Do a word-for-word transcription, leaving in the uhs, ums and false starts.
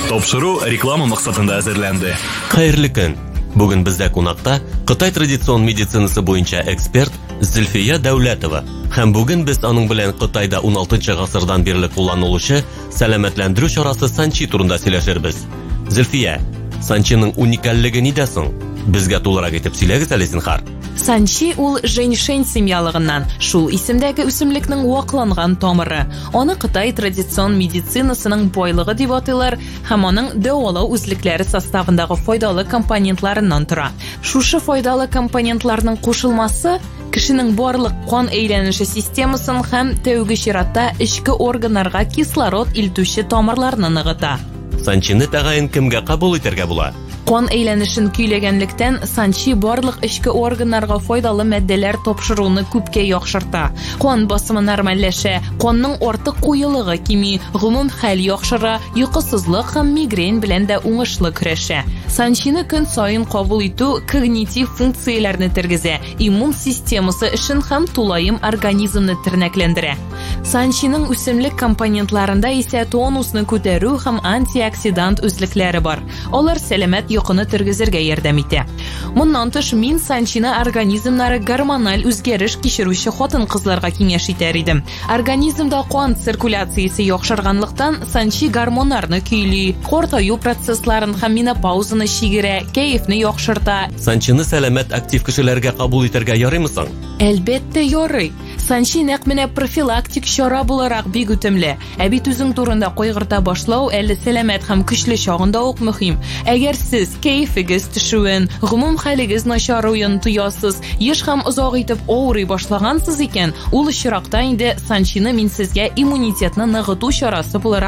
Тапшыру реклама максатында әзерләнде. Хәерле көн. Бүген бездә кунакта Кытай традицион медицинасы буенча эксперт Зөлфия Дәүләтова. Һәм бүген без аның белән Кытайда он алтынчы гасырдан бирле кулланылучы сәламәтләндерү чарасы Санчи турында сөйләшербез. Зөлфия, Санчиның уникальлеге нидә соң? Безгә тулырак итеп сөйләгез әле зинһар. Санчи ул женьшень семьялыгыннан, шул исемдәге үсемлекнең вакланган тамыры. Аны Кытай традицион медицинасының байлыгы дип атыйлар һәм аның дәвалау үзлекләре составындагы файдалы компонентларыннан тора. Шушы файдалы компонентларның кушылмасы кешенең барлык кан әйләнеше системасын һәм тәүге чиратта эчке органнарга кислород илтүче тамырларны ныгыта. Санчины тәгаен кемгә кабул итәргә була? Кан әйләнешен көйләгәнлектән Санчи барлык эчке органнарга файдалы матдәләр тапшыруны күпкә яхшырта. Кан басымы нормальләшә, канның артык куелыгы кими, гомум хәл яхшыра, йокысызлык һәм мигрень белән дә уңышлы көрәшә. Санчины көн саен кабул итү когнитив функцияләрне тергезә, иммун системасы эшен һәм тулаем организмны тернәкләндерә. Санчиның үсемлек компонентларында исә тонусны күтәрү һәм антиоксидант үзлекләре бар. Алар сәламәт йокыны тергезергә ярдәм итә. Моннан тыш мин Санчины организмнары гормональ үзгәреш кичерүче хатын-кызларга киңәш итәр идем. Организмда кан циркуляциясе яхшырганлыктан Санчи гормоннарны көйли, картаю процессларын һәм менопаузаны чигерә, кәефне яхшырта. Санчины сәламәт актив кешеләргә кабул итәргә ярыймы соң? Әлбәттә ярый. Санчи нәкъ менә профилактик чара буларак бик үтемле. Ә бит үзең турында кайгырта башлау әле сәламәт һәм көчле чагында ук мөһим. Әгәр сез кәефегез төшүен, гомум хәлегез начаруен тоясыз, еш һәм озак итеп авырый башлагансыз икән, ул очракта инде Санчины мин сезгә иммунитетны ныгыту чарасы буларак